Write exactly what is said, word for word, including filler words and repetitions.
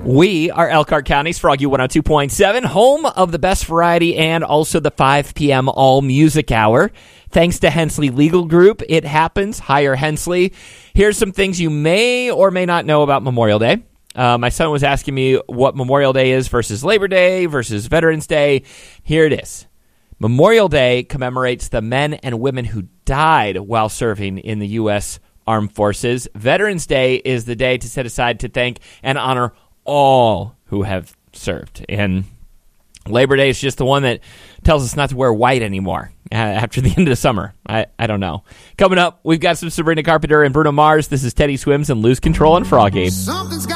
We are Elkhart County's Froggy one oh two point seven, home of the best variety and also the five p.m. all music hour. Thanks to Hensley Legal Group, it happens. Hire Hensley. Here's some things you may or may not know about Memorial Day. Uh, my son was asking me what Memorial Day is versus Labor Day versus Veterans Day. Here it is. Memorial Day commemorates the men and women who died while serving in the U S Armed Forces. Veterans Day is the day to set aside to thank and honor all who have served. And Labor Day is just the one that tells us not to wear white anymore uh, after the end of the summer. I, I don't know. Coming up, we've got some Sabrina Carpenter and Bruno Mars. This is Teddy Swims and Lose Control on Froggy. Something's got